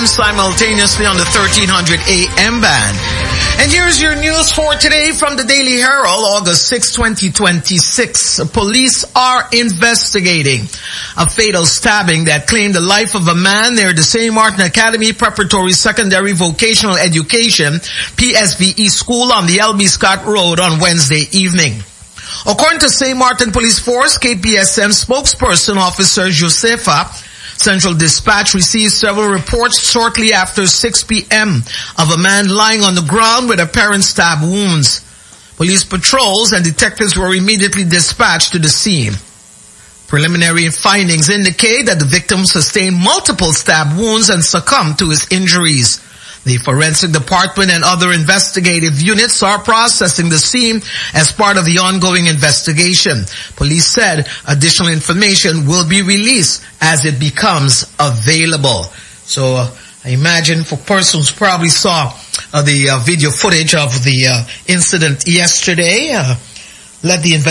FM simultaneously on the 1300 AM band. And here's your news for today from the Daily Herald, August 6, 2026. Police are investigating a fatal stabbing that claimed the life of a man near the St. Martin Academy Preparatory Secondary Vocational Education, PSVE school on the LB Scott Road on Wednesday evening. According to St. Martin Police Force, KPSM spokesperson Officer Josefa, Central Dispatch received several reports shortly after 6 p.m. of a man lying on the ground with apparent stab wounds. Police patrols and detectives were immediately dispatched to the scene. Preliminary findings indicate that the victim sustained multiple stab wounds and succumbed to his injuries. The forensic department and other investigative units are processing the scene as part of the ongoing investigation. Police said additional information will be released as it becomes available. So I imagine for persons who probably saw the video footage of the incident yesterday, let the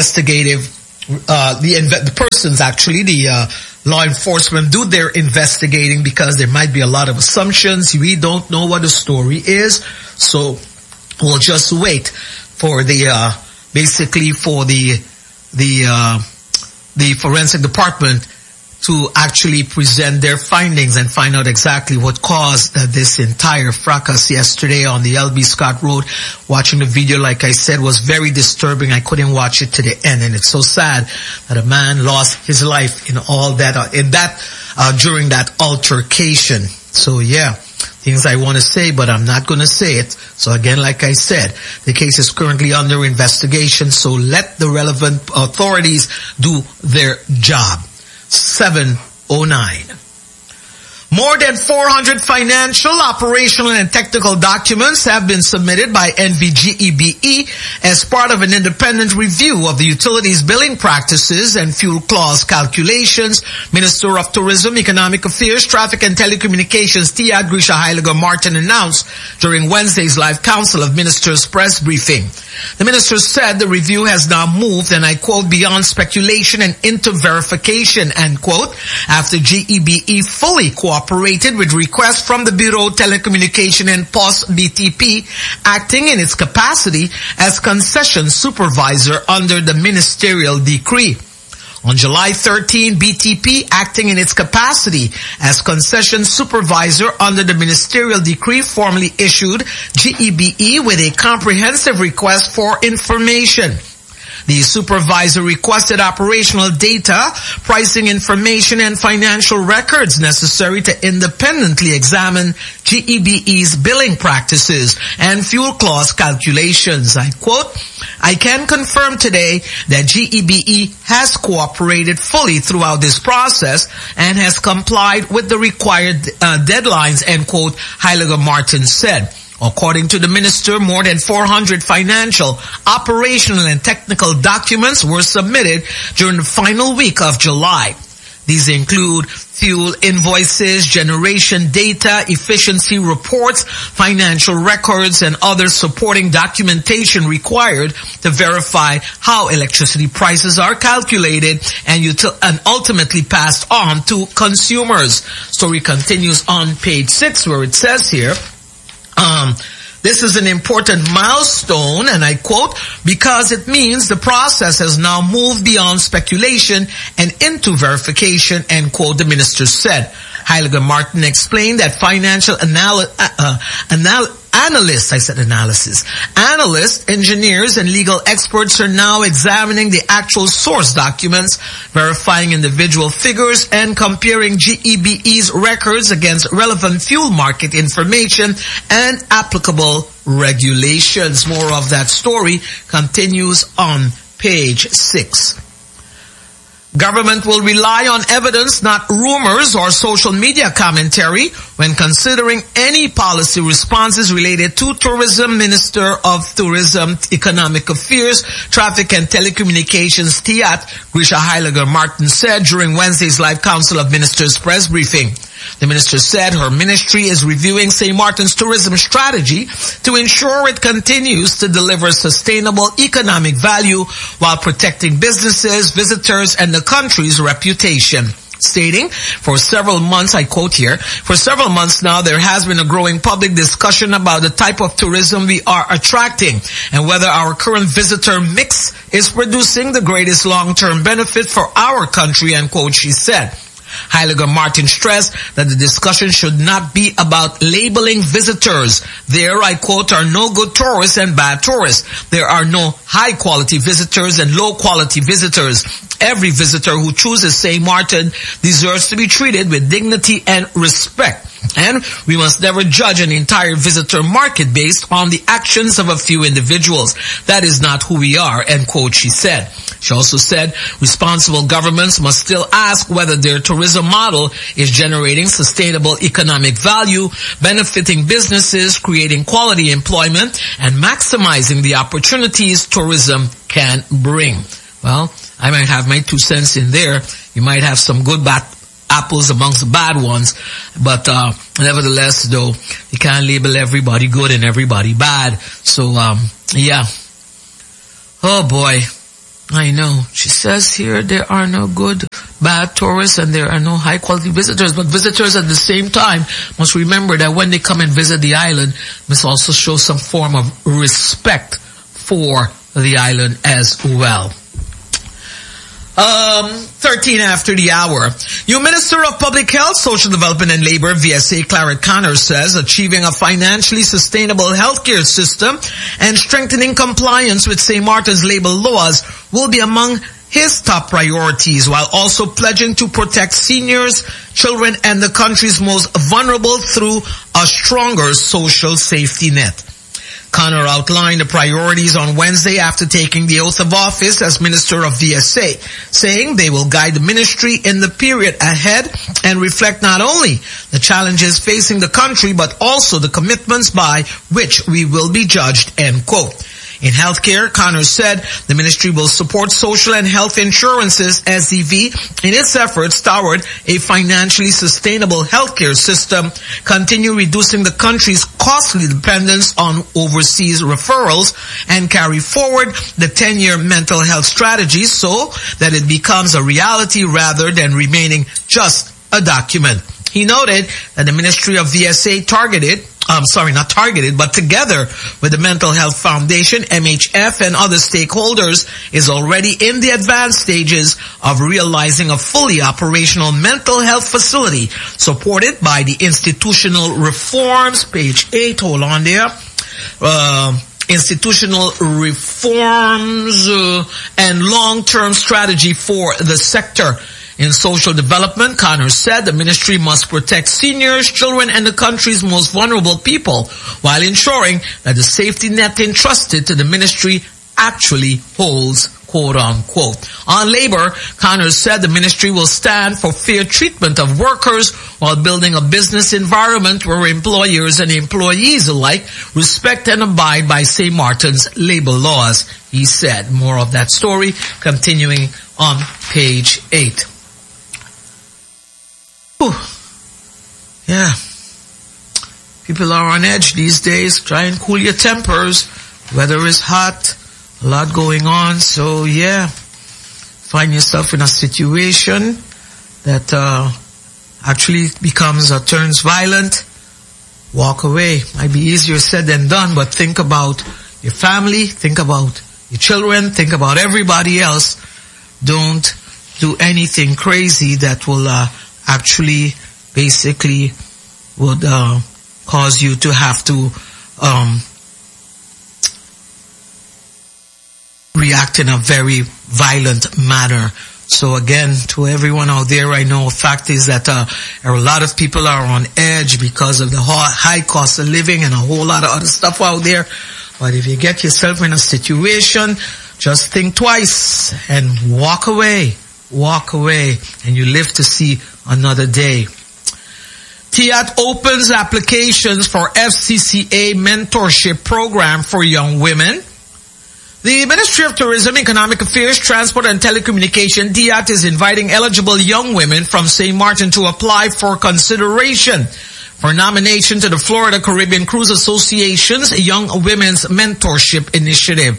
law enforcement do their investigating, because there might be a lot of assumptions. We don't know what the story is, so we'll just wait for the forensic department to actually present their findings and find out exactly what caused this entire fracas yesterday on the LB Scott Road. Watching the video, like I said, was very disturbing. I couldn't watch it to the end, and it's so sad that a man lost his life in all that, during that altercation. So yeah, things I want to say, but I'm not going to say it. So again, like I said, the case is currently under investigation, so let the relevant authorities do their job. 7:09. More than 400 financial, operational, and technical documents have been submitted by NVGEBE as part of an independent review of the utilities billing practices and fuel clause calculations. Minister of Tourism, Economic Affairs, Traffic and Telecommunications, Tia Grisha Heiliger Martin announced during Wednesday's live Council of Ministers press briefing. The minister said the review has now moved, and I quote, beyond speculation and into verification, end quote, after GEBE fully cooperated with requests from the Bureau of Telecommunication and Post BTP, acting in its capacity as concession supervisor under the ministerial decree. On July 13, BTP, acting in its capacity as concession supervisor under the ministerial decree, formally issued GEBE with a comprehensive request for information. The supervisor requested operational data, pricing information, and financial records necessary to independently examine GEBE's billing practices and fuel clause calculations. I quote, I can confirm today that GEBE has cooperated fully throughout this process and has complied with the required deadlines, end quote, Heiliger Martin said. According to the minister, more than 400 financial, operational, and technical documents were submitted during the final week of July. These include fuel invoices, generation data, efficiency reports, financial records, and other supporting documentation required to verify how electricity prices are calculated and ultimately passed on to consumers. Story continues on page 6, where it says here, this is an important milestone, and I quote, because it means the process has now moved beyond speculation and into verification, end quote, the minister said. Heiliger Martin explained that financial analysts, engineers, and legal experts are now examining the actual source documents, verifying individual figures, and comparing GEBE's records against relevant fuel market information and applicable regulations. More of that story continues on page 6. Government will rely on evidence, not rumors or social media commentary, when considering any policy responses related to tourism. Minister of Tourism, Economic Affairs, Traffic and Telecommunications, TIAT, Grisha Heiliger Martin said during Wednesday's live Council of Ministers press briefing. The minister said her ministry is reviewing St. Martin's tourism strategy to ensure it continues to deliver sustainable economic value while protecting businesses, visitors, and the country's reputation. stating, for several months, I quote here, for several months now, there has been a growing public discussion about the type of tourism we are attracting and whether our current visitor mix is producing the greatest long-term benefit for our country, end quote, she said. Heiliger Martin stressed that the discussion should not be about labeling visitors. There, I quote, are no good tourists and bad tourists. There are no high-quality visitors and low-quality visitors. Every visitor who chooses St. Martin deserves to be treated with dignity and respect. And we must never judge an entire visitor market based on the actions of a few individuals. That is not who we are, end quote, she said. She also said responsible governments must still ask whether their tourism model is generating sustainable economic value, benefiting businesses, creating quality employment, and maximizing the opportunities tourism can bring. Well, I might have my 2 cents in there. You might have some good apples amongst the bad ones, but nevertheless, though, you can't label everybody good and everybody bad. So, yeah. Oh boy, I know. She says here there are no good, bad tourists and there are no high quality visitors, but visitors at the same time must remember that when they come and visit the island, must also show some form of respect for the island as well. 13 after the hour. New Minister of Public Health, Social Development and Labor, VSA, Claret Connors, says achieving a financially sustainable healthcare system and strengthening compliance with St. Martin's labor laws will be among his top priorities, while also pledging to protect seniors, children, and the country's most vulnerable through a stronger social safety net. Connor outlined the priorities on Wednesday after taking the oath of office as Minister of VSA, saying they will guide the ministry in the period ahead and reflect not only the challenges facing the country but also the commitments by which we will be judged, end quote. In healthcare, Connor said the ministry will support social and health insurances, SEV, in its efforts toward a financially sustainable healthcare system, continue reducing the country's costly dependence on overseas referrals, and carry forward the 10-year mental health strategy so that it becomes a reality rather than remaining just a document. He noted that the Ministry of VSA together with the Mental Health Foundation, MHF, and other stakeholders, is already in the advanced stages of realizing a fully operational mental health facility supported by the institutional reforms, page 8, hold on there, institutional reforms and long-term strategy for the sector. In social development, Connors said the ministry must protect seniors, children, and the country's most vulnerable people while ensuring that the safety net entrusted to the ministry actually holds, quote unquote. On labor, Connors said the ministry will stand for fair treatment of workers while building a business environment where employers and employees alike respect and abide by St. Martin's labor laws, he said. More of that story continuing on page 8. Whew. Yeah. People are on edge these days. Try and cool your tempers. Weather is hot. A lot going on. So yeah. Find yourself in a situation that actually turns violent. Walk away. Might be easier said than done, but think about your family. Think about your children. Think about everybody else. Don't do anything crazy that will actually basically would cause you to have to react in a very violent manner. So again, to everyone out there, I know a fact is that a lot of people are on edge because of the high cost of living and a whole lot of other stuff out there. But if you get yourself in a situation, just think twice and walk away. Walk away, and you live to see another day. TIAT opens applications for FCCA mentorship program for young women. The Ministry of Tourism, Economic Affairs, Transport and Telecommunication, TIAT, is inviting eligible young women from St. Martin to apply for consideration for nomination to the Florida Caribbean Cruise Association's Young Women's Mentorship Initiative.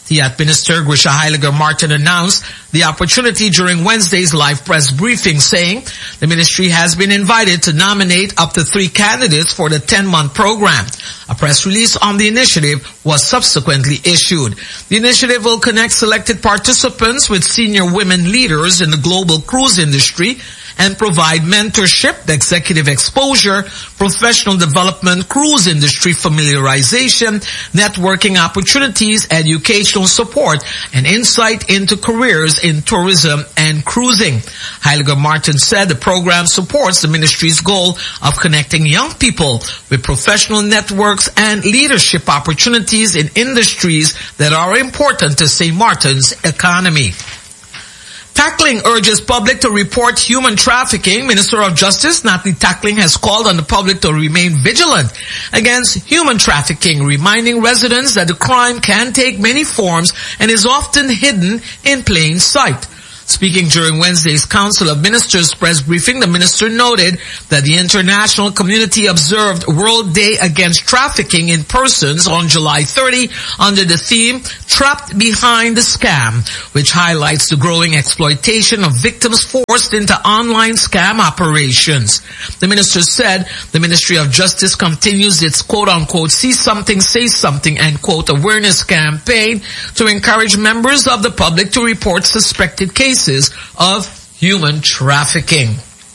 TIAT Minister Grisha Heiliger Martin announced the opportunity during Wednesday's live press briefing, saying the ministry has been invited to nominate up to 3 candidates for the 10-month program. A press release on the initiative was subsequently issued. The initiative will connect selected participants with senior women leaders in the global cruise industry and provide mentorship, executive exposure, professional development, cruise industry familiarization, networking opportunities, educational support, and insight into careers in tourism and cruising. Heiliger Martin said the program supports the ministry's goal of connecting young people with professional networks and leadership opportunities in industries that are important to St. Martin's economy. Tackling urges public to report human trafficking. Minister of Justice Natalie Tackling has called on the public to remain vigilant against human trafficking, reminding residents that the crime can take many forms and is often hidden in plain sight. Speaking during Wednesday's Council of Ministers press briefing, the minister noted that the international community observed World Day Against Trafficking in Persons on July 30 under the theme Trapped Behind the Scam, which highlights the growing exploitation of victims forced into online scam operations. The minister said the Ministry of Justice continues its quote-unquote see something, say something, and quote awareness campaign to encourage members of the public to report suspected cases of human trafficking.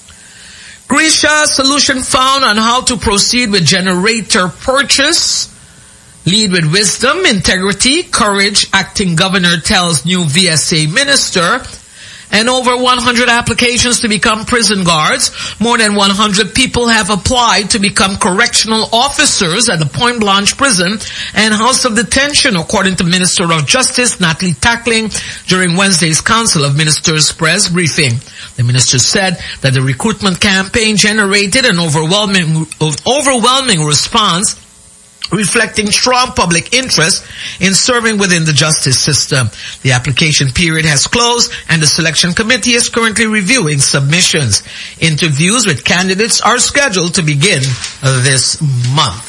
Grisha, solution found on how to proceed with generator purchase. Lead with wisdom, integrity, courage, acting governor tells new VSA minister. And over 100 applications to become prison guards. More than 100 people have applied to become correctional officers at the Point Blanche prison and House of Detention, according to Minister of Justice Natalie Tackling during Wednesday's Council of Ministers press briefing. The minister said that the recruitment campaign generated an overwhelming response, reflecting strong public interest in serving within the justice system. The application period has closed and the selection committee is currently reviewing submissions. Interviews with candidates are scheduled to begin this month.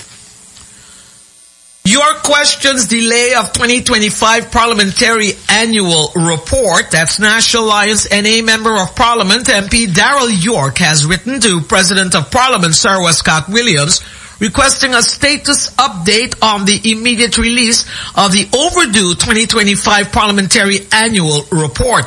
Your questions: delay of 2025 parliamentary annual report. That's National Alliance NA Member of Parliament MP Darrell York has written to President of Parliament Sarah Scott Williams requesting a status update on the immediate release of the overdue 2025 parliamentary annual report.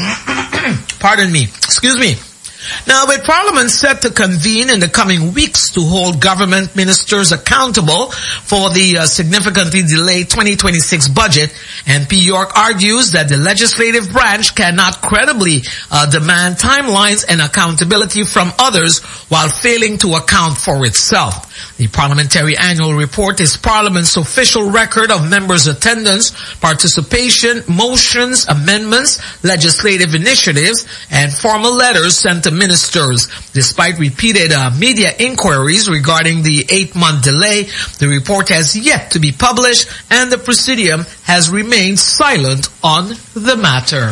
Pardon me. Excuse me. Now, with Parliament set to convene in the coming weeks to hold government ministers accountable for the significantly delayed 2026 budget, MP York argues that the legislative branch cannot credibly demand timelines and accountability from others while failing to account for itself. The parliamentary annual report is Parliament's official record of members' attendance, participation, motions, amendments, legislative initiatives, and formal letters sent to ministers. Despite repeated media inquiries regarding the 8-month delay, the report has yet to be published and the Presidium has remained silent on the matter.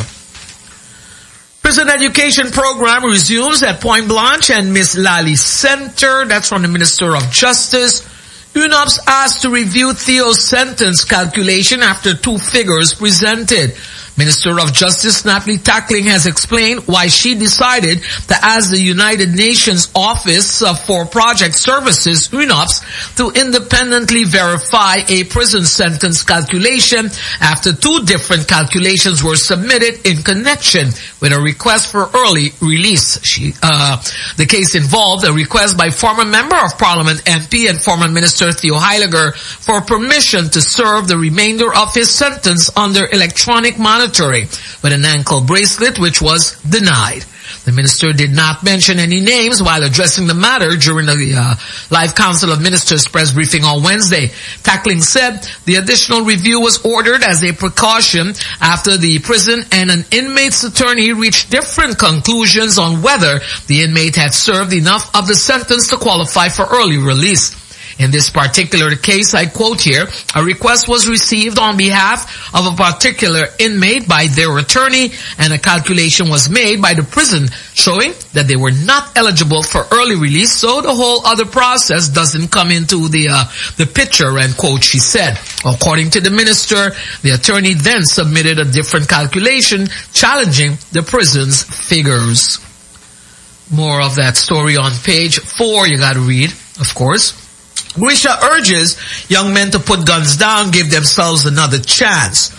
Prison education program resumes at Point Blanche and Miss Lally Center. That's from the Minister of Justice. UNOPS asked to review Theo's sentence calculation after 2 figures presented. Minister of Justice Natalie Tackling has explained why she decided to ask the United Nations Office for Project Services, UNOPS, to independently verify a prison sentence calculation after 2 different calculations were submitted in connection with a request for early release. The case involved a request by former Member of Parliament MP and former Minister Theo Heiliger for permission to serve the remainder of his sentence under electronic monitoring with an ankle bracelet, which was denied. The minister did not mention any names while addressing the matter during the live Council of Ministers press briefing on Wednesday. Tackling said the additional review was ordered as a precaution after the prison and an inmate's attorney reached different conclusions on whether the inmate had served enough of the sentence to qualify for early release. In this particular case, I quote here, a request was received on behalf of a particular inmate by their attorney, and a calculation was made by the prison showing that they were not eligible for early release, so the whole other process doesn't come into the picture, end quote, she said. According to the minister, the attorney then submitted a different calculation challenging the prison's figures. More of that story on page 4, you gotta read, of course. Grisha urges young men to put guns down, give themselves another chance.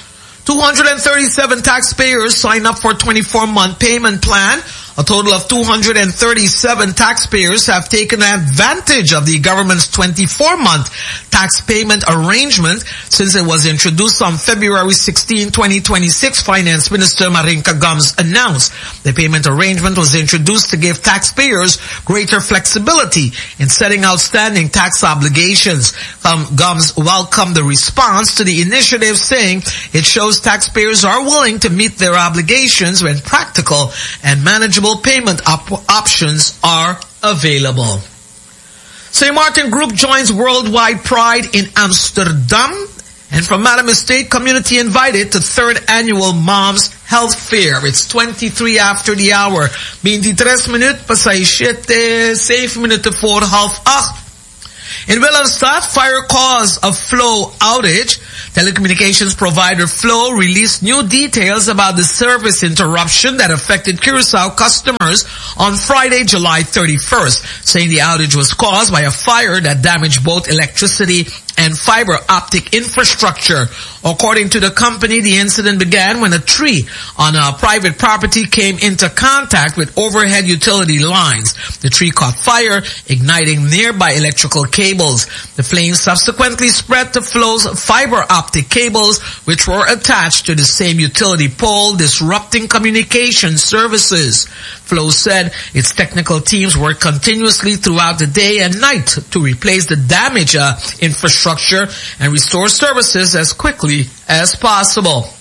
237 taxpayers signed up for a 24-month payment plan. A total of 237 taxpayers have taken advantage of the government's 24-month tax payment arrangement since it was introduced on February 16, 2026, Finance Minister Marinka Gums announced. The payment arrangement was introduced to give taxpayers greater flexibility in setting outstanding tax obligations. Gums welcomed the response to the initiative, saying it shows taxpayers are willing to meet their obligations when practical and manageable payment options are available. St. Martin Group joins Worldwide Pride in Amsterdam, and from Madam Estate, community invited to 3rd Annual Moms Health Fair. It's 23 after the hour. 23 minutes, pasay 7 minuten voor 7:30. In Willemstad, fire caused a Flow outage. Telecommunications provider Flow released new details about the service interruption that affected Curaçao customers on Friday, July 31st, saying the outage was caused by a fire that damaged both electricity and fiber optic infrastructure. According to the company, the incident began when a tree on a private property came into contact with overhead utility lines. The tree caught fire, igniting nearby electrical cables. The flames subsequently spread to Flow's fiber optic cables, which were attached to the same utility pole, disrupting communication services. Flow said its technical teams worked continuously throughout the day and night to replace the damaged infrastructure and restore services as quickly as possible.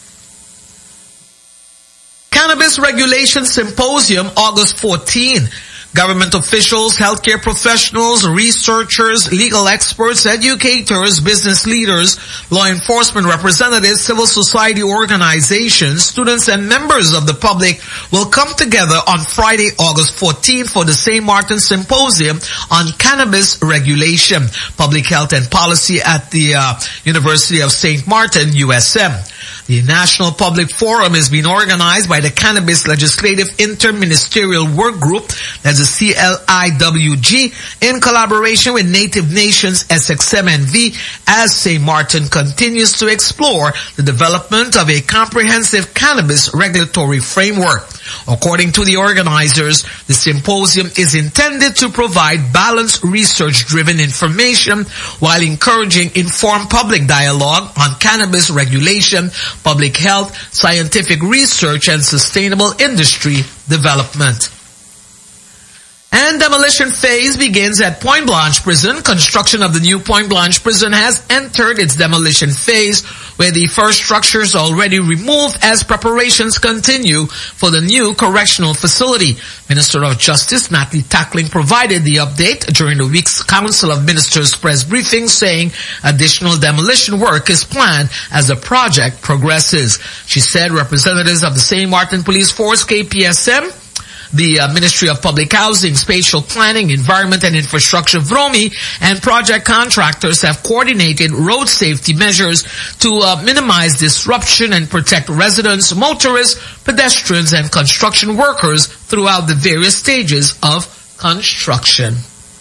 Cannabis Regulation Symposium, August 14. Government officials, healthcare professionals, researchers, legal experts, educators, business leaders, law enforcement representatives, civil society organizations, students, and members of the public will come together on Friday, August 14th for the St. Martin Symposium on Cannabis Regulation, Public Health and Policy at the University of St. Martin, USM. The National Public Forum is being organized by the Cannabis Legislative Interministerial Work Group, that's the CLIWG, in collaboration with Native Nations SXMNV, as St. Martin continues to explore the development of a comprehensive cannabis regulatory framework. According to the organizers, the symposium is intended to provide balanced research-driven information while encouraging informed public dialogue on cannabis regulation, public health, scientific research, and sustainable industry development. And demolition phase begins at Point Blanche Prison. Construction of the new Point Blanche Prison has entered its demolition phase, where the first structures are already removed as preparations continue for the new correctional facility. Minister of Justice Natalie Tackling provided the update during the week's Council of Ministers press briefing, saying additional demolition work is planned as the project progresses. She said representatives of the St. Martin Police Force, KPSM, the Ministry of Public Housing, Spatial Planning, Environment and Infrastructure, VROMI, and project contractors have coordinated road safety measures to minimize disruption and protect residents, motorists, pedestrians, and construction workers throughout the various stages of construction.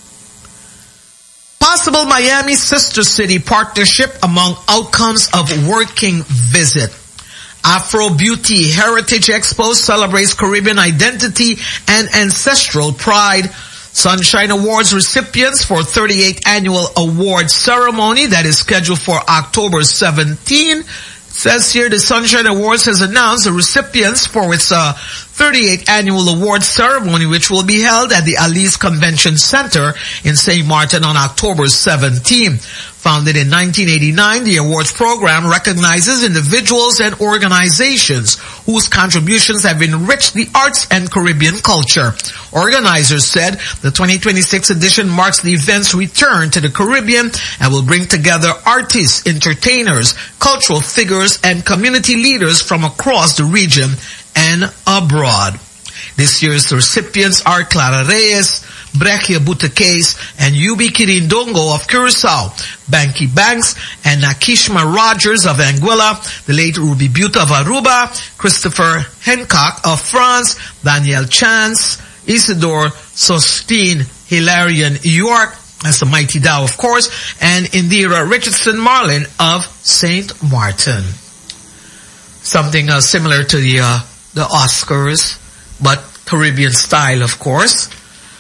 Possible Miami Sister City partnership among outcomes of working visit. Afro Beauty Heritage Expo celebrates Caribbean identity and ancestral pride. Sunshine Awards recipients for 38th annual award ceremony that is scheduled for October 17. Says here the Sunshine Awards has announced the recipients for its 38th Annual Awards Ceremony, which will be held at the Alice Convention Center in St. Martin on October 17. Founded in 1989, the awards program recognizes individuals and organizations whose contributions have enriched the arts and Caribbean culture. Organizers said the 2026 edition marks the event's return to the Caribbean and will bring together artists, entertainers, cultural figures, and community leaders from across the region and abroad. This year's recipients are Clara Reyes, Brechia Butaques, and Yubi Kirindongo of Curacao, Banky Banks and Nakishma Rogers of Anguilla, the late Ruby Butte of Aruba, Christopher Hancock of France, Daniel Chance, Isidore Sostin Hilarion York, that's the Mighty Dow of course, and Indira Richardson Marlin of St. Martin. Something similar to the Oscars, but Caribbean style, of course.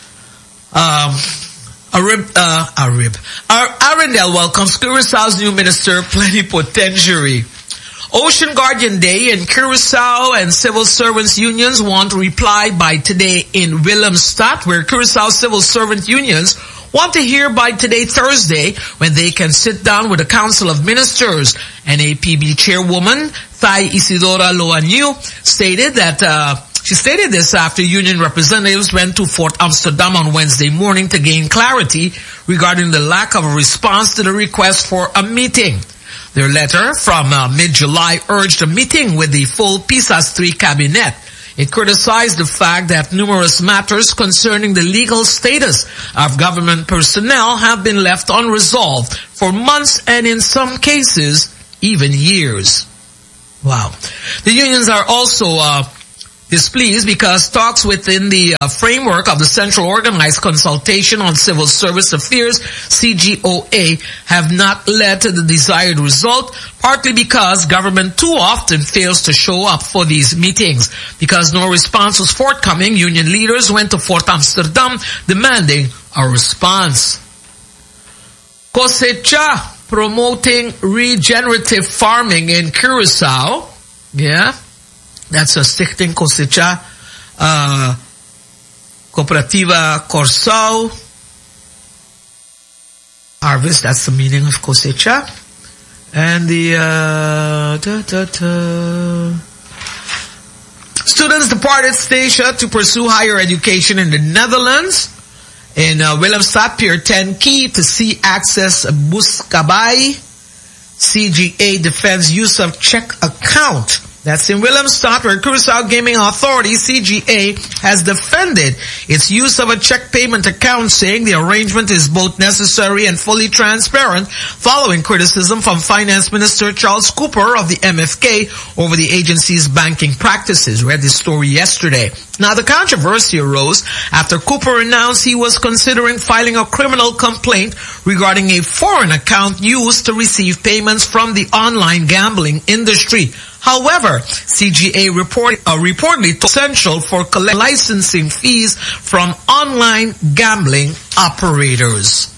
Arundel welcomes Curaçao's new minister plenipotentiary. Ocean Guardian Day in Curaçao and civil servants unions want to reply by today in Willemstad, where Curaçao civil servant unions want to hear by today, Thursday, when they can sit down with the Council of Ministers. NAPB chairwoman Thai Isidora Loanyu stated that she stated this after union representatives went to Fort Amsterdam on Wednesday morning to gain clarity regarding the lack of a response to the request for a meeting. Their letter from mid-July urged a meeting with the full PISAS 3 cabinet. It criticized the fact that numerous matters concerning the legal status of government personnel have been left unresolved for months and in some cases even years. Wow. The unions are also displeased because talks within the framework of the Central Organized Consultation on Civil Service Affairs, CGOA, have not led to the desired result, partly because government too often fails to show up for these meetings. Because no response was forthcoming, union leaders went to Fort Amsterdam demanding a response. Cosecha promoting regenerative farming in Curaçao. Yeah. That's a Stichting Cosecha, Cooperativa Corsao. Harvest, that's the meaning of Cosecha. And the, students departed Statia to pursue higher education in the Netherlands. In Willemstad, Pier 10 Key to see access Buscabai. CGA defends use of check account. That's in Willemstad, where Curaçao Gaming Authority, CGA, has defended its use of a check payment account, saying the arrangement is both necessary and fully transparent, following criticism from Finance Minister Charles Cooper of the MFK over the agency's banking practices. Read this story yesterday. Now, the controversy arose after Cooper announced he was considering filing a criminal complaint regarding a foreign account used to receive payments from the online gambling industry. However, CGA reportedly told Central for collecting licensing fees from online gambling operators.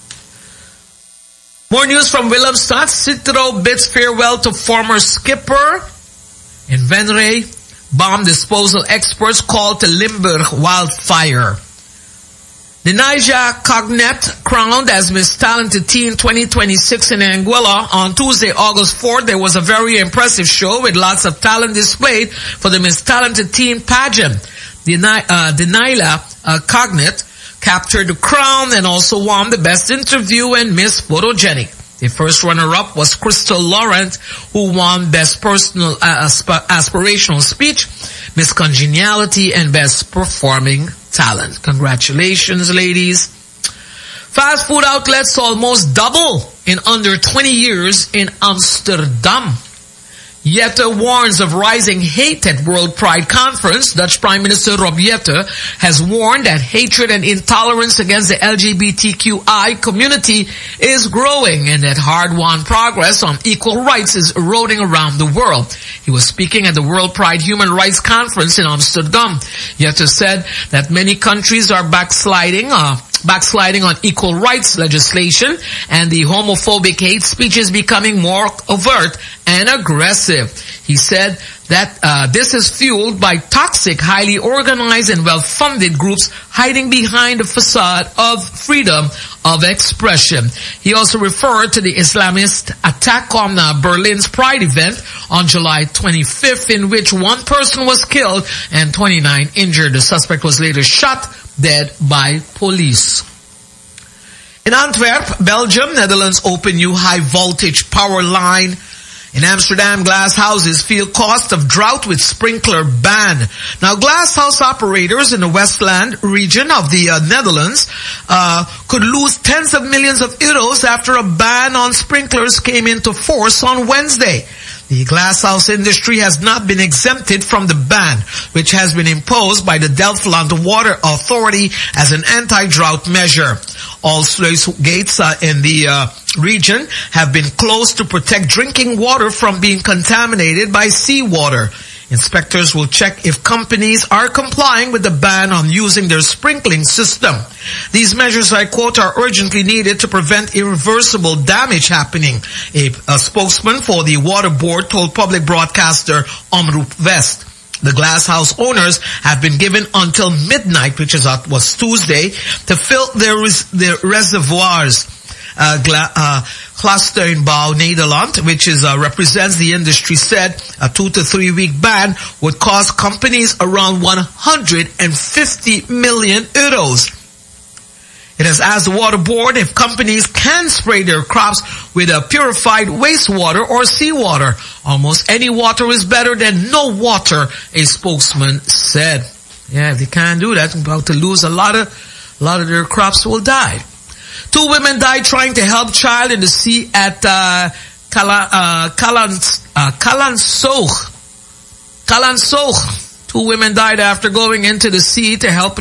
More news from Willemstad. Citro bids farewell to former skipper. In Venray, bomb disposal experts call to Limburg wildfire. Denaija Cognet crowned as Miss Talented Teen 2026 in Anguilla. On Tuesday, August 4th, there was a very impressive show with lots of talent displayed for the Miss Talented Teen pageant. Denaila Cognet captured the crown and also won the best interview and Miss Photogenic. The first runner-up was Crystal Laurent, who won Best Personal Aspirational Speech, Miss Congeniality, and Best Performing Talent. Congratulations, ladies. Fast food outlets almost double in under 20 years in Amsterdam. Jette warns of rising hate at World Pride Conference. Dutch Prime Minister Rob Jette has warned that hatred and intolerance against the LGBTQI community is growing and that hard-won progress on equal rights is eroding around the world. He was speaking at the World Pride Human Rights Conference in Amsterdam. Jette said that many countries are backsliding backsliding on equal rights legislation, and the homophobic hate speech is becoming more overt and aggressive. He said that this is fueled by toxic, highly organized and well-funded groups hiding behind the facade of freedom of expression. He also referred to the Islamist attack on Berlin's Pride event on July 25th, in which one person was killed and 29 injured. The suspect was later shot dead by police. In Antwerp, Belgium, Netherlands open new high-voltage power line. In Amsterdam, glass houses feel cost of drought with sprinkler ban. Now, glass house operators in the Westland region of the Netherlands could lose tens of millions of euros after a ban on sprinklers came into force on Wednesday. The glasshouse industry has not been exempted from the ban, which has been imposed by the Delftland Water Authority as an anti-drought measure. All sluice gates in the region have been closed to protect drinking water from being contaminated by seawater. Inspectors will check if companies are complying with the ban on using their sprinkling system. These measures, I quote, are urgently needed to prevent irreversible damage happening. A spokesman for the water board told public broadcaster Omroep West. The glasshouse owners have been given until midnight, which was Tuesday, to fill their reservoirs. Glastuinbouw Nederland, which represents the industry, said a 2 to 3 week ban would cost companies around 150 million euros. It has asked the water board if companies can spray their crops with a purified wastewater or seawater. Almost any water is better than no water, a spokesman said. Yeah, if they can't do that, they're about to lose a lot of their crops will die. 2 women died trying to help child in the sea at Calansog. 2 women died after going into the sea to help